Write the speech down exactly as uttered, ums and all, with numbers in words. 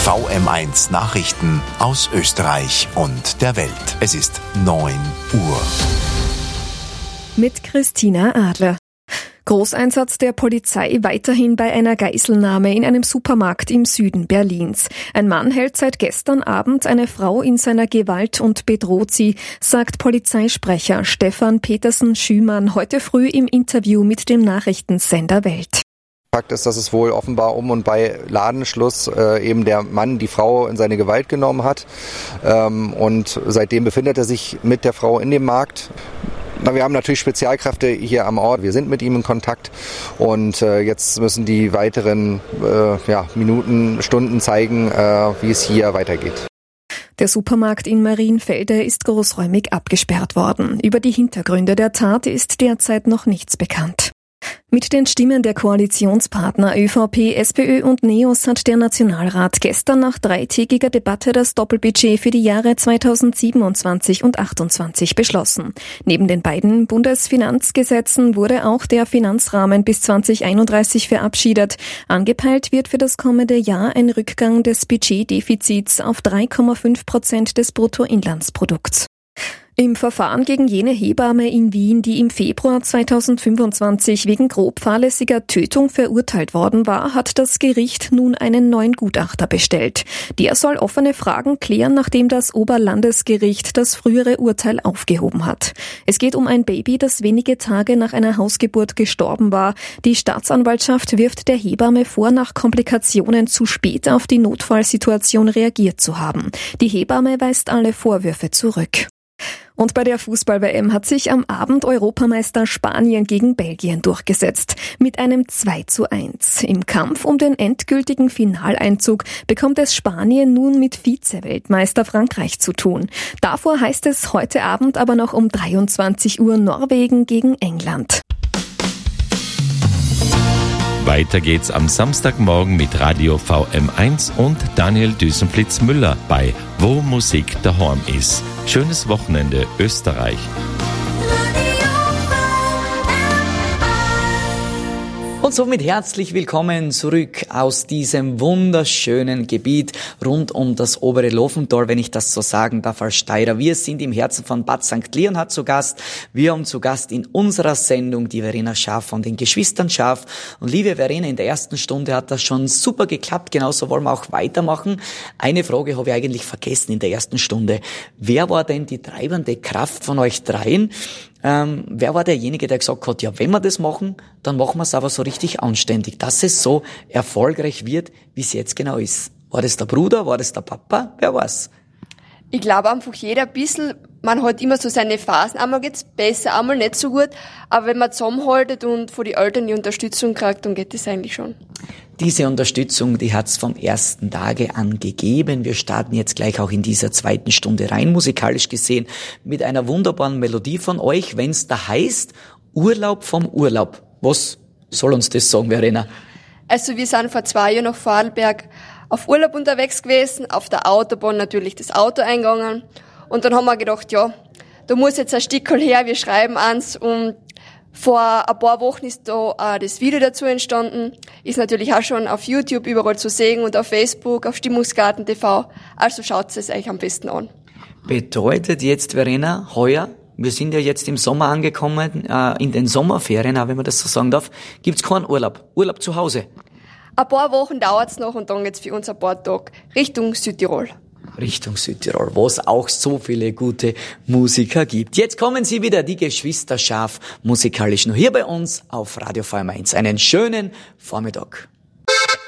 V M eins Nachrichten aus Österreich und der Welt. Es ist neun Uhr. Mit Christina Adler. Großeinsatz der Polizei weiterhin bei einer Geiselnahme in einem Supermarkt im Süden Berlins. Ein Mann hält seit gestern Abend eine Frau in seiner Gewalt und bedroht sie, sagt Polizeisprecher Stefan Petersen-Schümann heute früh im Interview mit dem Nachrichtensender Welt. Fakt ist, dass es wohl offenbar um und bei Ladenschluss äh, eben der Mann die Frau in seine Gewalt genommen hat. Ähm, und seitdem befindet er sich mit der Frau in dem Markt. Na, wir haben natürlich Spezialkräfte hier am Ort. Wir sind mit ihm in Kontakt und äh, jetzt müssen die weiteren äh, ja, Minuten, Stunden zeigen, äh, wie es hier weitergeht. Der Supermarkt in Marienfelde ist großräumig abgesperrt worden. Über die Hintergründe der Tat ist derzeit noch nichts bekannt. Mit den Stimmen der Koalitionspartner ÖVP, SPÖ und NEOS hat der Nationalrat gestern nach dreitägiger Debatte das Doppelbudget für die Jahre zweitausendsiebenundzwanzig und achtundzwanzig beschlossen. Neben den beiden Bundesfinanzgesetzen wurde auch der Finanzrahmen bis zweitausendeinunddreißig verabschiedet. Angepeilt wird für das kommende Jahr ein Rückgang des Budgetdefizits auf drei Komma fünf Prozent des Bruttoinlandsprodukts. Im Verfahren gegen jene Hebamme in Wien, die im Februar zweitausendfünfundzwanzig wegen grob fahrlässiger Tötung verurteilt worden war, hat das Gericht nun einen neuen Gutachter bestellt. Der soll offene Fragen klären, nachdem das Oberlandesgericht das frühere Urteil aufgehoben hat. Es geht um ein Baby, das wenige Tage nach einer Hausgeburt gestorben war. Die Staatsanwaltschaft wirft der Hebamme vor, nach Komplikationen zu spät auf die Notfallsituation reagiert zu haben. Die Hebamme weist alle Vorwürfe zurück. Und bei der Fußball-W M hat sich am Abend Europameister Spanien gegen Belgien durchgesetzt. Mit einem zwei zu eins. Im Kampf um den endgültigen Finaleinzug bekommt es Spanien nun mit Vize-Weltmeister Frankreich zu tun. Davor heißt es heute Abend aber noch um dreiundzwanzig Uhr Norwegen gegen England. Weiter geht's am Samstagmorgen mit Radio V M eins und Daniel Düsenflitz-Müller bei Wo Musik daheim ist. Schönes Wochenende, Österreich. Und somit herzlich willkommen zurück aus diesem wunderschönen Gebiet rund um das obere Lofental, wenn ich das so sagen darf, als Steirer. Wir sind im Herzen von Bad Sankt Leonhard zu Gast. Wir haben zu Gast in unserer Sendung die Verena Schaaf von den Geschwistern Schaaf. Und liebe Verena, in der ersten Stunde hat das schon super geklappt. Genauso wollen wir auch weitermachen. Eine Frage habe ich eigentlich vergessen in der ersten Stunde. Wer war denn die treibende Kraft von euch dreien? Ähm, wer war derjenige, der gesagt hat, ja, wenn wir das machen, dann machen wir es aber so richtig anständig, dass es so erfolgreich wird, wie es jetzt genau ist. War das der Bruder, war das der Papa, wer war's? Ich glaube einfach jeder ein bisschen, man hat immer so seine Phasen, einmal geht's besser, einmal nicht so gut, aber wenn man zusammenhaltet und von den Eltern die Unterstützung kriegt, dann geht das eigentlich schon. Diese Unterstützung, die hat's vom ersten Tage an gegeben. Wir starten jetzt gleich auch in dieser zweiten Stunde rein, musikalisch gesehen, mit einer wunderbaren Melodie von euch, wenn's da heißt, Urlaub vom Urlaub. Was soll uns das sagen, Verena? Also wir sind vor zwei Jahren nach Vorarlberg auf Urlaub unterwegs gewesen, auf der Autobahn natürlich das Auto eingegangen und dann haben wir gedacht, ja, da muss jetzt ein Stickerl her, wir schreiben eins und vor ein paar Wochen ist da äh, das Video dazu entstanden, ist natürlich auch schon auf YouTube überall zu sehen und auf Facebook, auf Stimmungsgarten T V, also schaut es euch am besten an. Bedeutet jetzt, Verena, heuer, wir sind ja jetzt im Sommer angekommen, äh, in den Sommerferien, auch wenn man das so sagen darf, gibt's keinen Urlaub, Urlaub zu Hause. Ein paar Wochen dauert's noch und dann geht's für uns ein paar Tage Richtung Südtirol. Richtung Südtirol, wo es auch so viele gute Musiker gibt. Jetzt kommen sie wieder, die Geschwister Schaaf, musikalisch nur hier bei uns auf Radio V M eins. Einen schönen Vormittag.